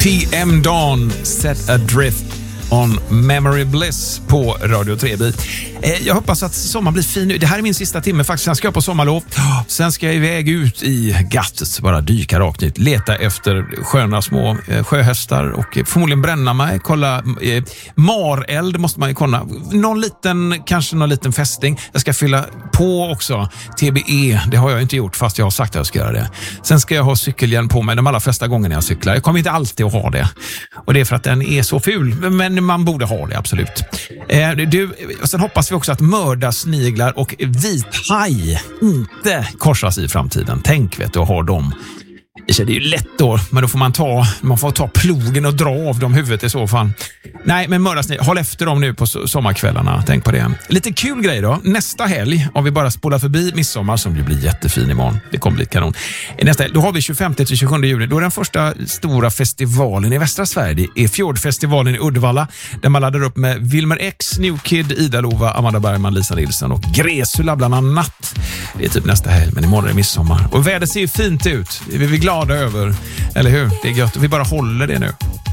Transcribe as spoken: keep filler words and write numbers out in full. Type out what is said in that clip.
P M Dawn, Set Adrift on Memory Bliss på Radio tre. Jag hoppas att sommaren blir fin nu. Det här är min sista timme faktiskt. Sen ska jag på sommarlov. Sen ska jag iväg ut i gattet, bara dyka rakt ut. Leta efter sköna små sjöhästar och förmodligen bränna mig. Kolla eh, mareld måste man ju kolla. Någon liten, kanske någon liten fästing. Jag ska fylla på också T B E. Det har jag inte gjort fast jag har sagt att jag ska göra det. Sen ska jag ha cykelhjälm på mig de allra flesta gångerna jag cyklar. Jag kommer inte alltid att ha det. Och det är för att den är så ful. Men man borde ha det, absolut. Eh, du, och sen hoppas vi också att mördarsniglar och vithaj inte korsas i framtiden. Tänk, vet du, att ha dem. Det är ju lätt då, men då får man ta man får ta plogen och dra av dem huvudet i så fall. Nej, men mördarsniglar, håll efter dem nu på sommarkvällarna. Tänk på det. Lite kul grej då. Nästa helg, om vi bara spolar förbi midsommar som ju blir jättefin imorgon. Det kommer bli kanon. Nästa helg, då har vi tjugofemte till tjugosjunde juli. Då är den första stora festivalen i västra Sverige. Det är Fjordfestivalen i Uddevalla. Där man laddar upp med Wilmer X, New Kid, Ida Lova, Amanda Bergman, Lisa Nilsson och Gresula bland annat. Det är typ nästa helg, men imorgon är det midsommar. Och vädret ser ju fint ut. Vi är glada över, eller hur? Det är gött. Vi bara håller det nu.